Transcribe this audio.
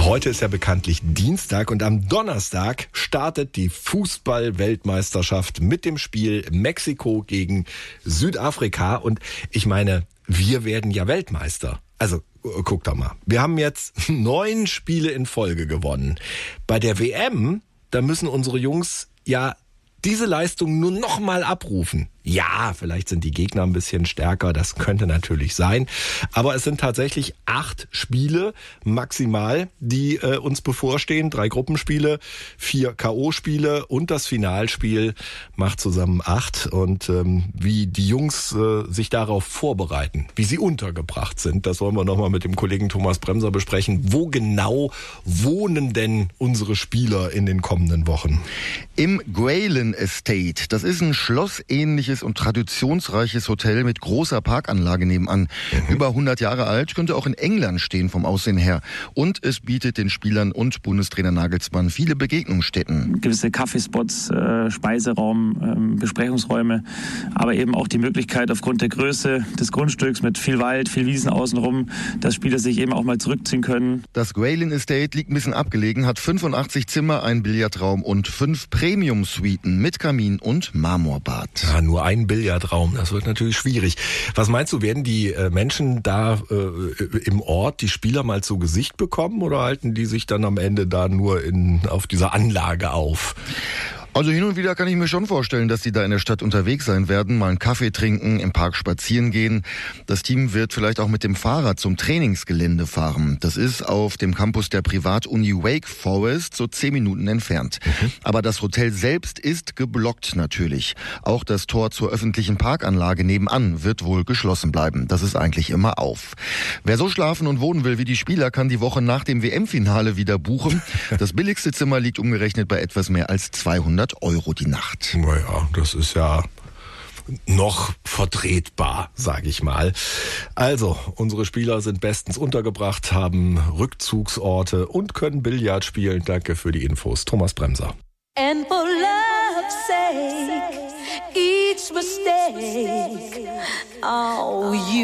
Heute ist ja bekanntlich Dienstag und am Donnerstag startet die Fußball-Weltmeisterschaft mit dem Spiel Mexiko gegen Südafrika. Und ich meine, wir werden ja Weltmeister. Also guck doch mal. Wir haben jetzt 9 Spiele in Folge gewonnen. Bei der WM, da müssen unsere Jungs ja diese Leistung nur noch mal abrufen. Ja, vielleicht sind die Gegner ein bisschen stärker, das könnte natürlich sein. Aber es sind tatsächlich 8 Spiele maximal, die uns bevorstehen. 3 Gruppenspiele, 4 K.O.-Spiele und das Finalspiel macht zusammen 8. Und wie die Jungs sich darauf vorbereiten, wie sie untergebracht sind, das wollen wir nochmal mit dem Kollegen Thomas Bremser besprechen. Wo genau wohnen denn unsere Spieler in den kommenden Wochen? Im Gweilin Estate. Das ist ein schlossähnliches und traditionsreiches Hotel mit großer Parkanlage nebenan. Über 100 Jahre alt, könnte auch in England stehen vom Aussehen her. Und es bietet den Spielern und Bundestrainer Nagelsmann viele Begegnungsstätten. Gewisse Kaffeespots, Speiseraum, Besprechungsräume, aber eben auch die Möglichkeit aufgrund der Größe des Grundstücks mit viel Wald, viel Wiesen außenrum, dass Spieler sich eben auch mal zurückziehen können. Das Gweilin Estate liegt ein bisschen abgelegen, hat 85 Zimmer, einen Billardraum und 5 Premium-Suiten mit Kamin und Marmorbad. Ja, nur ein Billardraum, das wird natürlich schwierig. Was meinst du, werden die Menschen da im Ort, die Spieler mal zu Gesicht bekommen oder halten die sich dann am Ende da nur auf dieser Anlage auf? Also hin und wieder kann ich mir schon vorstellen, dass die da in der Stadt unterwegs sein werden, mal einen Kaffee trinken, im Park spazieren gehen. Das Team wird vielleicht auch mit dem Fahrrad zum Trainingsgelände fahren. Das ist auf dem Campus der Privatuni Wake Forest, so 10 Minuten entfernt. Aber das Hotel selbst ist geblockt natürlich. Auch das Tor zur öffentlichen Parkanlage nebenan wird wohl geschlossen bleiben. Das ist eigentlich immer auf. Wer so schlafen und wohnen will wie die Spieler, kann die Woche nach dem WM-Finale wieder buchen. Das billigste Zimmer liegt umgerechnet bei etwas mehr als 200 € die Nacht. Naja, das ist ja noch vertretbar, sage ich mal. Also, unsere Spieler sind bestens untergebracht, haben Rückzugsorte und können Billard spielen. Danke für die Infos. Thomas Bremser. And for love's sake, each mistake, oh, you